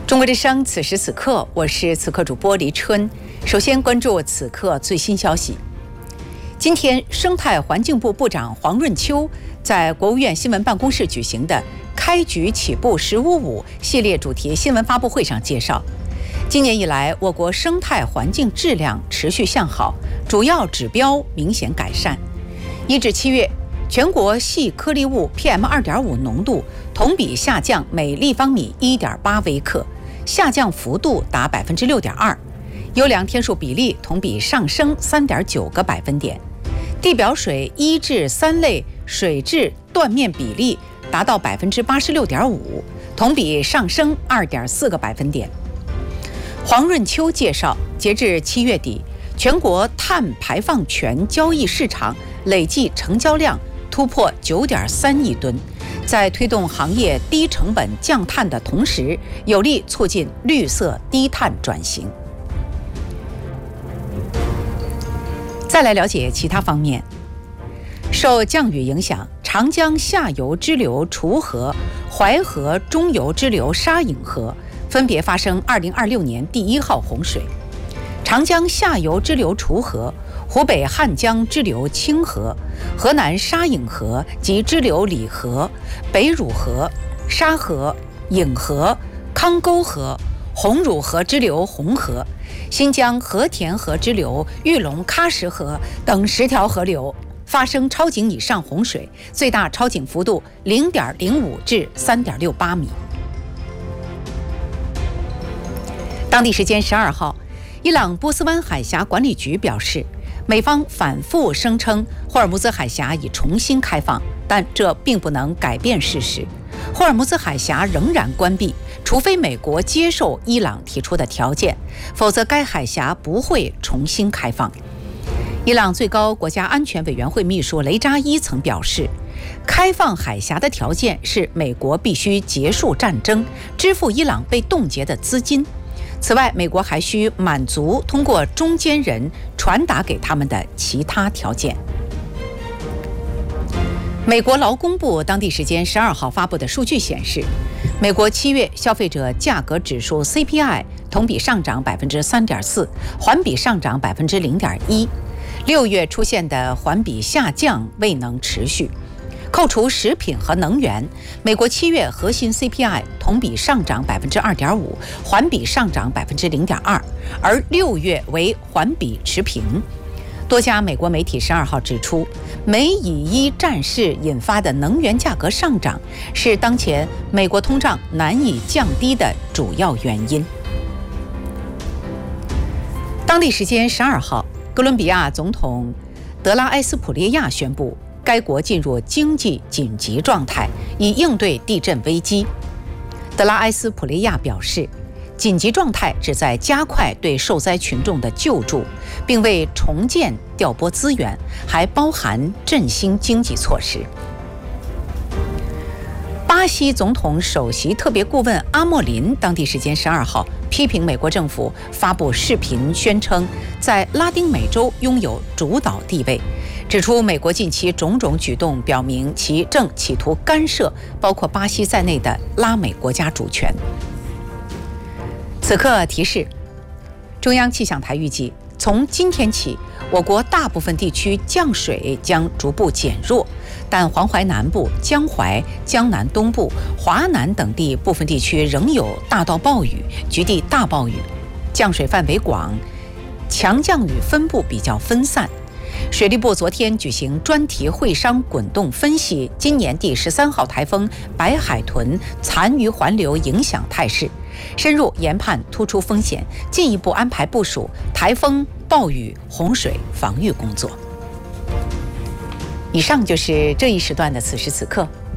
中国之声，此时此刻，我是此刻主播黎春。首先关注此刻最新消息。今天，生态环境部部长黄润秋在国务院新闻办公室举行的“开局起步十五五”系列主题新闻发布会上介绍，今年以来，我国生态环境质量持续向好，主要指标明显改善。1至7月，全国细颗粒物 PM2.5 浓度同比下降每立方米 1.8 微克，下降幅度达 6.2%， 优良天数比例同比上升 3.9个百分点，地表水1至3类水质断面比例达到 86.5%， 同比上升 2.4个百分点。黄润秋介绍，截至7月底，全国碳排放权交易市场累计成交量突破 9.3 亿吨，在推动行业低成本降碳的同时，有力促进绿色低碳转型。再来了解其他方面。受降雨影响，长江下游支流滁河、淮河中游支流沙颍河分别发生2026年第1号洪水。长江下游支流滁河、湖北汉江支流清河、河南沙颍河及支流理河、北汝河、沙河、颍河、康沟河、红汝河支流红河、新疆和田河支流玉龙喀什河等10条河流发生超警以上洪水，最大超警幅度 0.05 至 3.68 米。当地时间12号，伊朗波斯湾海峡管理局表示，美方反复声称霍尔木兹海峡已重新开放，但这并不能改变事实。霍尔木兹海峡仍然关闭，除非美国接受伊朗提出的条件，否则该海峡不会重新开放。伊朗最高国家安全委员会秘书雷扎伊曾表示，开放海峡的条件是美国必须结束战争，支付伊朗被冻结的资金。此外，美国还需满足通过中间人传达给他们的其他条件。美国劳工部当地时间12号发布的数据显示，美国7月消费者价格指数 CPI 同比上涨 3.4%， 环比上涨 0.1%。6月出现的环比下降未能持续。扣除食品和能源，美国7月核心 CPI 同比上涨 2.5%， 环比上涨 0.2%， 而6月为环比持平。多家美国媒体12号指出，美以伊战事引发的能源价格上涨是当前美国通胀难以降低的主要原因。当地时间12号，哥伦比亚总统德拉埃斯普列亚宣布，该国进入经济紧急状态，以应对地震危机。德拉埃斯普列亚表示，紧急状态旨在加快对受灾群众的救助，并为重建调拨资源，还包含振兴经济措施。巴西总统首席特别顾问阿莫林当地时间12号批评美国政府发布视频宣称在拉丁美洲拥有主导地位，指出美国近期种种举动表明其正企图干涉包括巴西在内的拉美国家主权。此刻提示，中央气象台预计，从今天起，我国大部分地区降水将逐步减弱，但黄淮南部、江淮、江南东部、华南等地部分地区仍有大到暴雨、局地大暴雨，降水范围广，强降雨分布比较分散。水利部昨天举行专题会商滚动分析今年第13号台风白海豚残余环流影响态势，深入研判突出风险，进一步安排部署台风、暴雨、洪水防御工作。以上就是这一时段的此时此刻，